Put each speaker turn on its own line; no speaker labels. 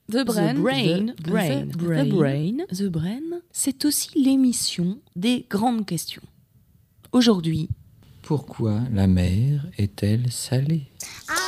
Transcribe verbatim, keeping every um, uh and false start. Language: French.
The Brain,
The Brain,
The
Brain,
The Brain,
The Brain,
The Brain, c'est aussi l'émission des grandes questions. Aujourd'hui,
pourquoi la mer est-elle salée ?
Ah,